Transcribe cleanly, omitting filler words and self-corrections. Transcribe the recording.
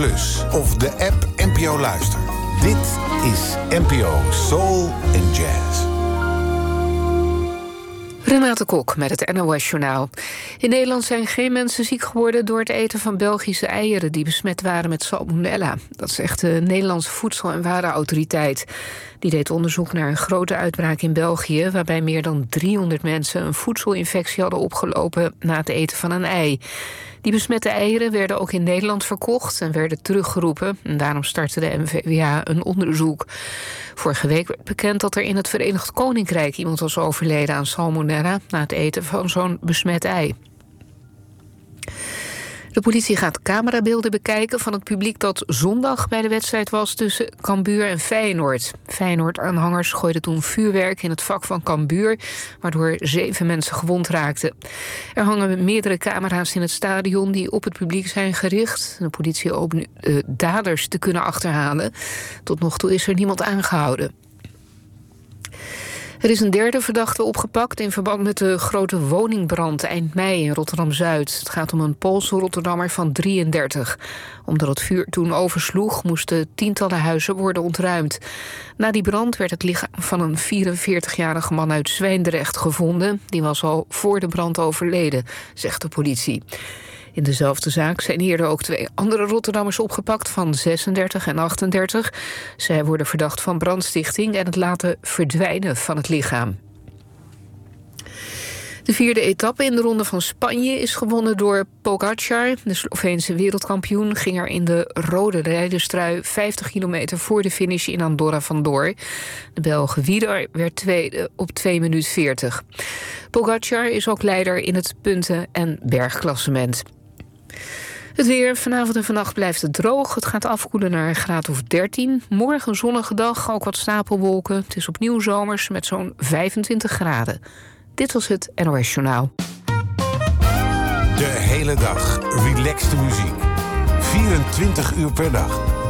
Plus of de app NPO Luister. Dit is NPO Soul and Jazz. Renate Kok met het NOS-journaal. In Nederland zijn geen mensen ziek geworden door het eten van Belgische eieren die besmet waren met salmonella. Dat zegt de Nederlandse Voedsel- en Warenautoriteit. Die deed onderzoek naar een grote uitbraak in België, waarbij meer dan 300 mensen een voedselinfectie hadden opgelopen na het eten van een ei. Die besmette eieren werden ook in Nederland verkocht en werden teruggeroepen. En daarom startte de NVWA een onderzoek. Vorige week werd bekend dat er in het Verenigd Koninkrijk iemand was overleden aan salmonella na het eten van zo'n besmet ei. De politie gaat camerabeelden bekijken van het publiek dat zondag bij de wedstrijd was tussen Cambuur en Feyenoord. Feyenoord-aanhangers gooiden toen vuurwerk in het vak van Cambuur, waardoor 7 mensen gewond raakten. Er hangen meerdere camera's in het stadion die op het publiek zijn gericht. De politie hoopt nu daders te kunnen achterhalen. Tot nog toe is er niemand aangehouden. Er is een derde verdachte opgepakt in verband met de grote woningbrand eind mei in Rotterdam-Zuid. Het gaat om een Poolse Rotterdammer van 33. Omdat het vuur toen oversloeg, moesten tientallen huizen worden ontruimd. Na die brand werd het lichaam van een 44-jarige man uit Zwijndrecht gevonden. Die was al voor de brand overleden, zegt de politie. In dezelfde zaak zijn eerder ook 2 andere Rotterdammers opgepakt van 36 en 38. Zij worden verdacht van brandstichting en het laten verdwijnen van het lichaam. De 4e etappe in de Ronde van Spanje is gewonnen door Pogačar. De Sloveense wereldkampioen ging er in de rode rijderstrui 50 kilometer voor de finish in Andorra vandoor. De Belg Wieder werd tweede op 2 minuten 40. Pogačar is ook leider in het punten- en bergklassement. Het weer. Vanavond en vannacht blijft het droog. Het gaat afkoelen naar een graad of 13. Morgen een zonnige dag, ook wat stapelwolken. Het is opnieuw zomers met zo'n 25 graden. Dit was het NOS Journaal. De hele dag relaxte muziek. 24 uur per dag.